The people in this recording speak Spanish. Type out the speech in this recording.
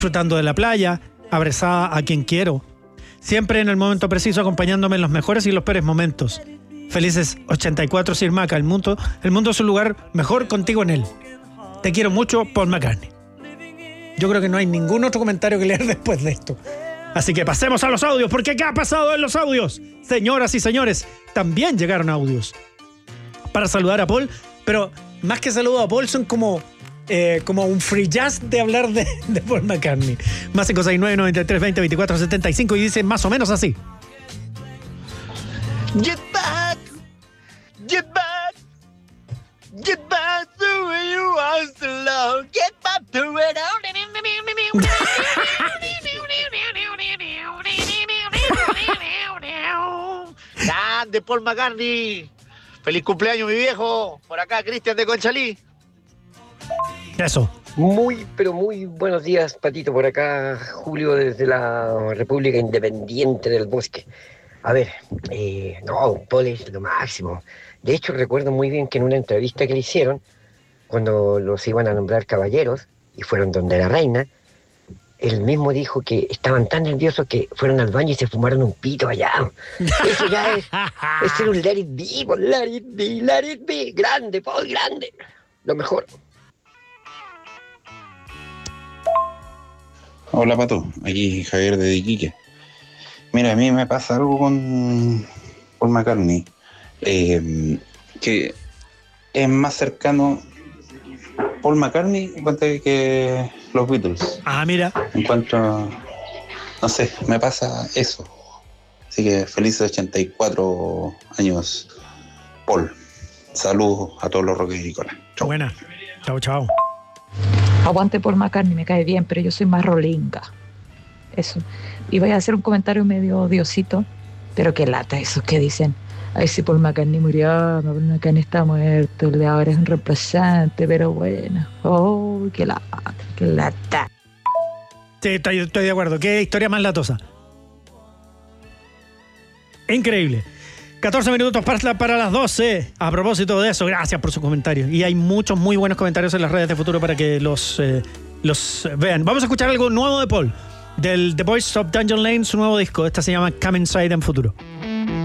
disfrutando de la playa, abrazada a quien quiero. Siempre en el momento preciso, acompañándome en los mejores y los peores momentos. Felices 84, Sir Maca. El mundo es un lugar mejor contigo en él. Te quiero mucho, Paul McCartney. Yo creo que no hay ningún otro comentario que leer después de esto. Así que pasemos a los audios, porque ¿qué ha pasado en los audios? Señoras y señores, también llegaron audios para saludar a Paul, pero más que saludo a Paul son como un free jazz de hablar de Paul McCartney. Más 569 93 20 24 75 y dice más o menos así. Get back, get back, get back to where you once belonged. Get back to where grande Paul McCartney. Feliz cumpleaños, mi viejo. Por acá, Cristian de Conchalí. Eso. Muy, pero muy buenos días, Patito. Por acá, Julio, desde la República Independiente del Bosque. A ver, no, Paul es lo máximo. De hecho, recuerdo muy bien que en una entrevista que le hicieron, cuando los iban a nombrar caballeros, y fueron donde la reina, él mismo dijo que estaban tan nerviosos que fueron al baño y se fumaron un pito allá. Eso ya es ser un let it be, let it be, let it be. Grande, Paul, grande. Lo mejor. Hola, Pato. Aquí Javier de Iquique. Mira, a mí me pasa algo con Paul McCartney, que es más cercano Paul McCartney en cuanto que los Beatles. Ah, mira. En cuanto, no sé, me pasa eso. Así que felices 84 años, Paul. Saludos a todos los rockericolas. Chau. Buena. Chao, chao. Aguante Paul McCartney, me cae bien, pero yo soy más rolinga. Eso. Y voy a hacer un comentario medio odiosito, pero qué lata eso que dicen. Ay, si Paul McCartney murió, Paul McCartney está muerto, el de ahora es un reemplazante, pero bueno. Oh, qué lata, qué lata. Sí, estoy de acuerdo. Qué historia más latosa. Increíble. 14 minutos para las 12. A propósito de eso, gracias por sus comentarios. Y hay muchos muy buenos comentarios en las redes de Futuro para que los vean. Vamos a escuchar algo nuevo de Paul. Del The Voice of Dungeon Lane, su nuevo disco. Esta se llama Come Inside en Futuro.